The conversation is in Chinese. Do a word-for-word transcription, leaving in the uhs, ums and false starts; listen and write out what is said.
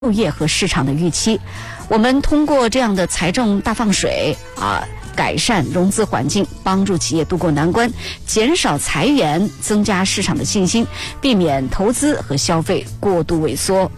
就业和市场的预期。我们通过这样的财政大放水啊，改善融资环境，帮助企业渡过难关，减少裁员，增加市场的信心，避免投资和消费过度萎缩。